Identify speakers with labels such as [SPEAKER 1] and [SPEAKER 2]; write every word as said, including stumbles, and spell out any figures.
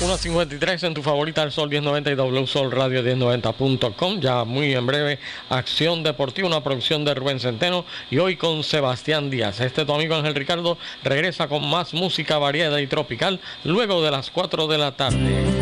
[SPEAKER 1] uno cincuenta y tres en tu favorita El Sol diez noventa y W Sol Radio diez noventa punto com. Ya muy en breve Acción Deportiva, una producción de Rubén Centeno, y hoy con Sebastián Díaz. Este tu amigo Ángel Ricardo regresa con más música variada y tropical luego de las cuatro de la tarde.